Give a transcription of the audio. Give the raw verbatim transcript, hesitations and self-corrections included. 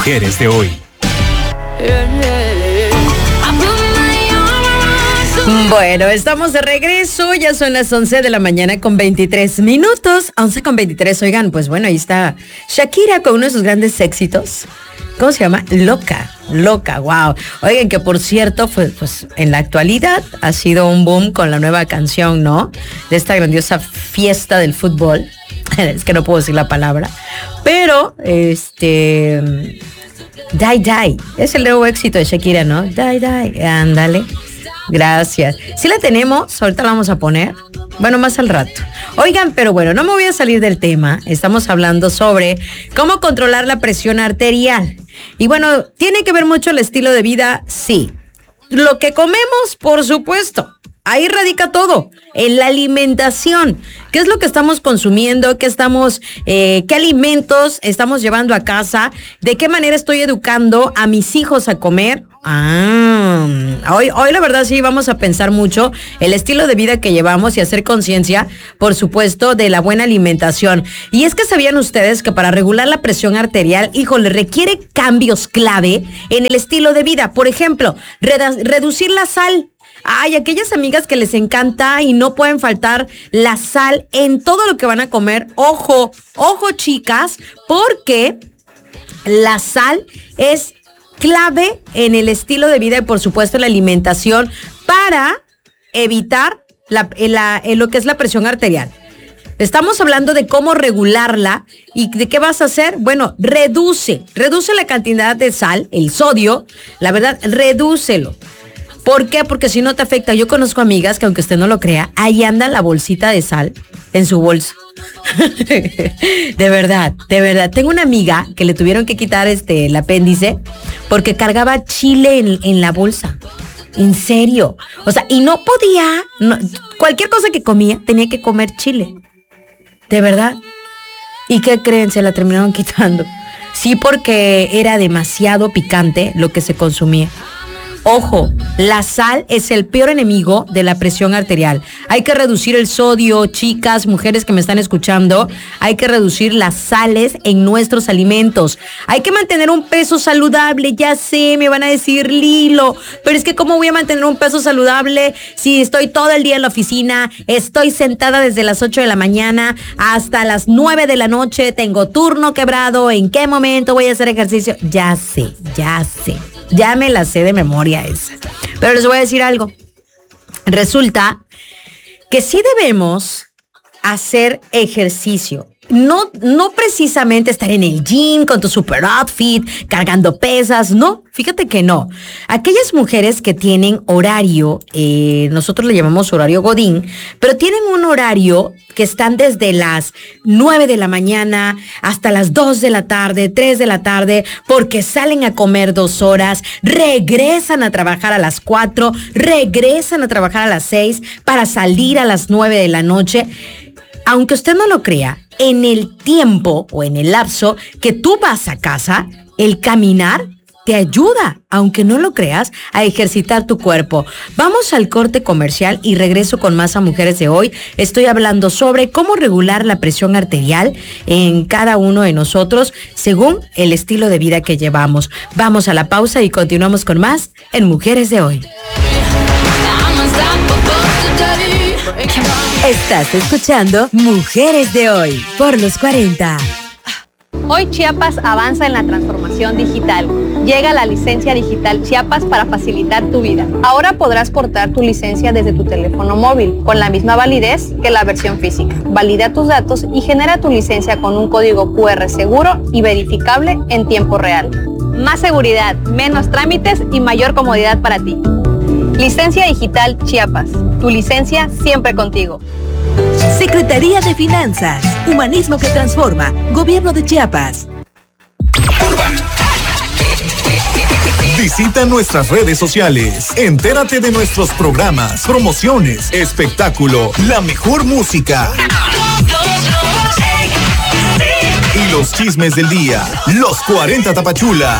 Mujeres de hoy. Bueno, estamos de regreso, ya son las once de la mañana con veintitrés minutos, once con veintitrés, oigan, pues bueno, ahí está Shakira con uno de sus grandes éxitos, ¿cómo se llama? Loca, loca, wow. Oigan, que por cierto, pues, pues en la actualidad ha sido un boom con la nueva canción, ¿no? De esta grandiosa fiesta del fútbol, es que no puedo decir la palabra, pero este... Die Die, es el nuevo éxito de Shakira, ¿no? Die Die, ándale. Gracias. Sí la tenemos, ahorita la vamos a poner. Bueno, más al rato. Oigan, pero bueno, no me voy a salir del tema. Estamos hablando sobre cómo controlar la presión arterial. Y bueno, ¿tiene que ver mucho el estilo de vida? Sí. Lo que comemos, por supuesto. Ahí radica todo, en la alimentación. ¿Qué es lo que estamos consumiendo? ¿Qué estamos, eh, qué alimentos estamos llevando a casa? ¿De qué manera estoy educando a mis hijos a comer? Ah, hoy, hoy la verdad sí vamos a pensar mucho el estilo de vida que llevamos y hacer conciencia, por supuesto, de la buena alimentación. Y es que sabían ustedes que para regular la presión arterial, híjole, requiere cambios clave en el estilo de vida. Por ejemplo, redu- reducir la sal. Ay, aquellas amigas que les encanta y no pueden faltar la sal en todo lo que van a comer. Ojo, ojo chicas, porque la sal es clave en el estilo de vida y por supuesto en la alimentación para evitar la, la, lo que es la presión arterial. Estamos hablando de cómo regularla y de qué vas a hacer. Bueno, reduce, reduce la cantidad de sal, el sodio, la verdad, redúcelo. ¿Por qué? Porque si no te afecta. Yo conozco amigas que aunque usted no lo crea, ahí anda la bolsita de sal en su bolsa. De verdad, de verdad. Tengo una amiga que le tuvieron que quitar este el apéndice porque cargaba chile en, en la bolsa. En serio. O sea, y no podía, no, cualquier cosa que comía tenía que comer chile. De verdad. ¿Y qué creen? Se la terminaron quitando. Sí, porque era demasiado picante lo que se consumía. Ojo, la sal es el peor enemigo de la presión arterial. Hay que reducir el sodio, chicas, mujeres que me están escuchando. Hay que reducir las sales en nuestros alimentos. Hay que mantener un peso saludable. Ya sé, me van a decir, Lilo, pero es que ¿cómo voy a mantener un peso saludable si estoy todo el día en la oficina? Estoy sentada desde las ocho de la mañana hasta las nueve de la noche. Tengo turno quebrado. ¿En qué momento voy a hacer ejercicio? Ya sé, ya sé. Ya me la sé de memoria esa. Pero les voy a decir algo. Resulta que sí debemos hacer ejercicio. No, no precisamente estar en el gym con tu super outfit, cargando pesas, no, fíjate que no. Aquellas mujeres que tienen horario, eh, nosotros le llamamos horario Godín, pero tienen un horario que están desde las nueve de la mañana hasta las dos de la tarde, tres de la tarde, porque salen a comer dos horas, regresan a trabajar a las cuatro, regresan a trabajar a las seis para salir a las nueve de la noche. Aunque usted no lo crea, en el tiempo o en el lapso que tú vas a casa, el caminar te ayuda, aunque no lo creas, a ejercitar tu cuerpo. Vamos al corte comercial y regreso con más a Mujeres de Hoy. Estoy hablando sobre cómo regular la presión arterial en cada uno de nosotros según el estilo de vida que llevamos. Vamos a la pausa y continuamos con más en Mujeres de Hoy. Estás escuchando Mujeres de Hoy por los cuarenta. Hoy Chiapas avanza en la transformación digital. Llega la licencia digital Chiapas para facilitar tu vida. Ahora podrás portar tu licencia desde tu teléfono móvil, con la misma validez que la versión física. Valida tus datos y genera tu licencia con un código cu erre seguro y verificable en tiempo real. Más seguridad, menos trámites y mayor comodidad para ti. Licencia Digital Chiapas. Tu licencia siempre contigo. Secretaría de Finanzas. Humanismo que transforma. Gobierno de Chiapas. Visita nuestras redes sociales. Entérate de nuestros programas, promociones, espectáculo, la mejor música y los chismes del día. Los cuarenta Tapachula.